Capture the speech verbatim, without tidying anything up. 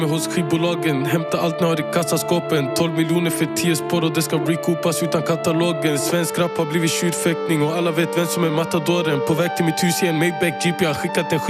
med hos skivbolagen. Hämta allt ni har i kassaskåpen. tolv miljoner för tio spår och det ska recoupas utan katalogen. Svensk rap har blivit tjurfäktning och alla vet vem som är matadoren. På väg till mitt hus i en Maybach Jeep, jag har skickat en